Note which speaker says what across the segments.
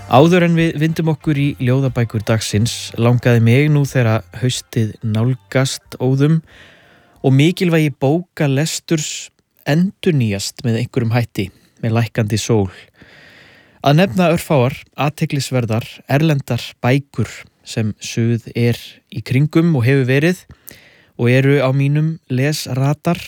Speaker 1: Áður en við vindum okkur í ljóðabækur dagsins langaði mig nú þegar haustið nálgast óðum og mikilvægi bókalesturs endurnýjast með einhverjum hætti með lækkandi sól. Að nefna örfáar, athyglisverðar, erlendar bækur sem suð í kringum og hefur verið og eru á mínum lesradar.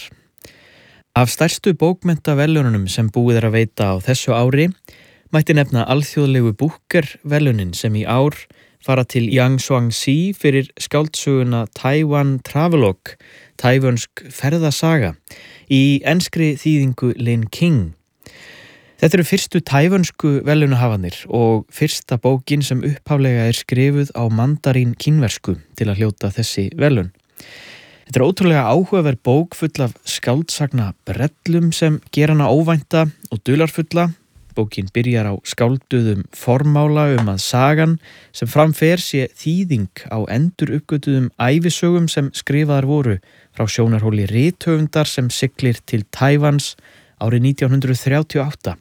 Speaker 1: Af stærstu bókmenntaverðlaununum sem búið að veita á þessu ári mætti nefna alþjóðlegu Booker-verðlaunin sem í ár fara til Yang Xuangxi fyrir skáldsöguna Taiwan Travelogue, taívansk ferðasaga, í enskri þýðingu Lin King. Þetta eru fyrstu taívansku verðlaunahafarnir og fyrsta bókin sem upphaflega skrifuð á mandarín kínversku til að hljóta þessi verðlaun. Þetta er ótrúlega áhugaverð bók full af skáldsagna brellum sem gera hana óvænta og dularfulla. Bókin byrjar á skálduðum formála að sagan sem framfer sé þýðing á enduruppgötuðum ævisögum sem skrifaðar voru frá sjónarhóli rithöfundar sem siglir til Taívans árið 1938.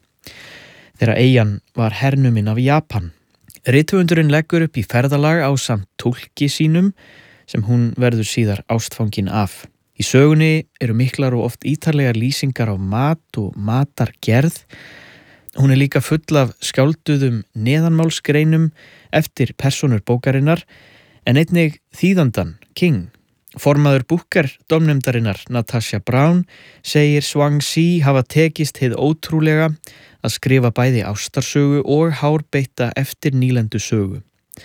Speaker 1: Þegar eyjan var hernumin af Japan. Rithöfundurinn leggur upp í ferðalag ásamt túlki sínum sem hún verður síðar ástfangin af. Í sögunni eru miklar og oft ítarlegar lýsingar á mat og matargerð. Hún er líka full af skálduðum neðanmálsgreinum eftir persónur bókarinnar en einnig þýðandan King. Formaður Booker-dómnefndarinnar Natasha Brown segir Xuangxi hafa tekist hið ótrúlega að skrifa bæði ástarsögu og hárbeitta eftir nýlendu sögu.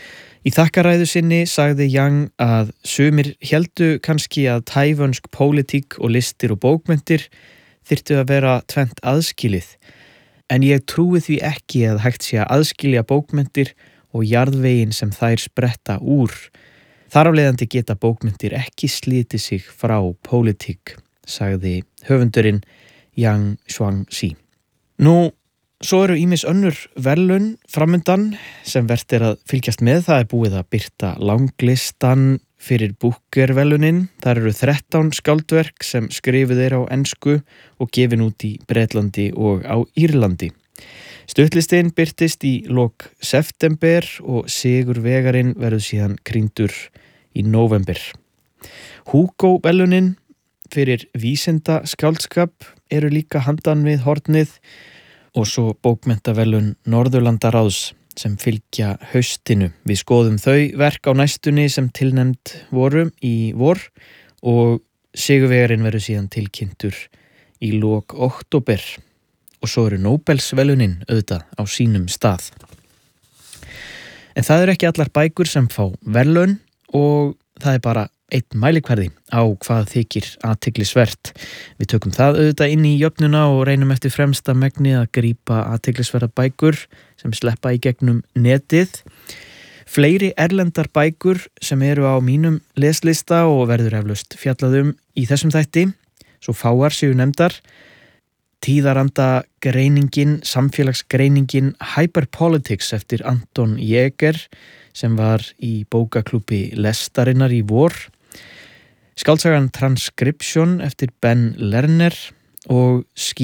Speaker 1: Í þakkaræðu sinni sagði Yang að sumir héldu kannski að taívönsk pólitík og listir og bókmenntir þyrftu að vera tvennt aðskilið. En ég trúi því ekki að hægt sé að aðskilja bókmenntir og jarðveginn sem þær spretta úr. Þar af leiðandi geta bókmenntir ekki slitið sig frá pólitík, sagði höfundurinn Yang Xuangxi. Nú, svo eru ýmis önnur verðlaun framundan sem vert að fylgjast með. Það er búið að birta langlistan fyrir Booker-verðlaunin. Þar eru 13 skáldverk sem skrifuð á ensku og gefin út í Bretlandi og á Írlandi. Stuttlistin birtist í lok september og sigurvegarinn verður síðan krýndur í nóvember. Hugo-verðlaunin fyrir vísinda skáldskap eru líka handan við hornið og svo bókmenntaverðlaun Norðurlandaráðs sem fylgja haustinu. Við skoðum þau verk á næstunni sem tilnefnd voru í vor og sigurvegarinn verður síðan tilkynntur í lok október. Og svo eru Nóbelsverðlaunin auðvitað á sínum stað. En það eru ekki allar bækur sem fá verðlaun og það er bara einn mælikvarði á hvað þykir athyglisvert. Við tökum það auðvitað inn í jöfnuna og reynum eftir fremsta megni að grípa athyglisverða bækur sem sleppa í gegnum netið. Fleiri erlendar bækur sem eru á mínum leslista og verður eflaust fjallað í þessum þætti, svo fáar séu nefndar. Tíðaranda greiningin, samfélagsgreiningin Hyperpolitics eftir Anton Jäger sem var í bókaklúbbi Lestarinnar í vor. Skáldsagan Transcription eftir Ben Lerner og